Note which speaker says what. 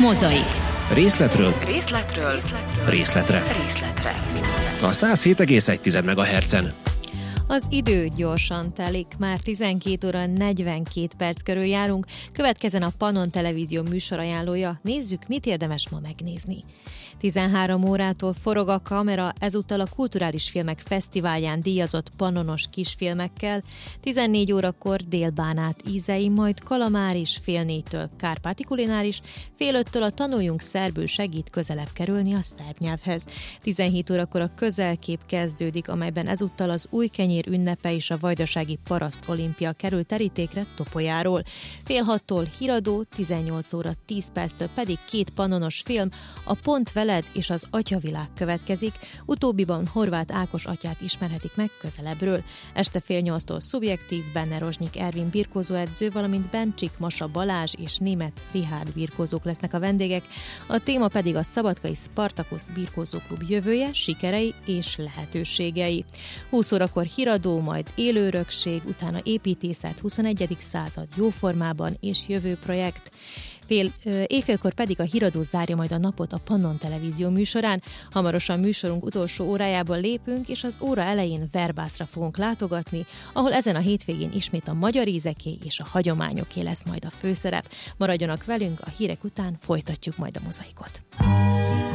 Speaker 1: Mozaik.
Speaker 2: Részletről
Speaker 1: Részletre.
Speaker 2: a 107,1 MHz-en.
Speaker 3: Az idő gyorsan telik, már 12 óra 42 perc körül járunk, következzen a Pannon Televízió műsorajánlója, nézzük, mit érdemes ma megnézni. 13 órától forog a kamera, ezúttal a Kulturális Filmek Fesztiválján díjazott pannonos kisfilmekkel, 14 órakor délbánát ízei, majd kalamáris, fél 4-től kárpáti kulináris, fél 5-től a Tanuljunk szerbül segít közelebb kerülni a szerb nyelvhez. 17 órakor a Közelkép kezdődik, amelyben ezúttal az új kenyér ünnepe és a vajdasági paraszt olimpia kerül terítékre Topolyáról. Fél 6-tól híradó, 18 óra 10 perctől pedig 2 pannonos film, a Pont veled és az Atyavilág következik, utóbbiban Horváth Ákos atyát ismerhetik meg közelebbről. Este fél 8-tól Szubjektív, benne Rozsnyik Ervin birkózóedző, valamint Bencsik Masa Balázs és Németh Richárd birkózók lesznek a vendégek. A téma pedig a Szabadkai Spartakusz birkózóklub jövője, sikerei és lehetőségei. 20 órakor híradó, majd élőörökség, utána építészet, 21. század jóformában és jövő projekt. Éjfélkor pedig a híradó zárja majd a napot a Pannon Televízió műsorán. Hamarosan műsorunk utolsó órájában lépünk, és az óra elején Verbászra fogunk látogatni, ahol ezen a hétvégén ismét a magyar ízeké és a hagyományoké lesz majd a főszerep. Maradjanak velünk, a hírek után folytatjuk majd a mozaikot.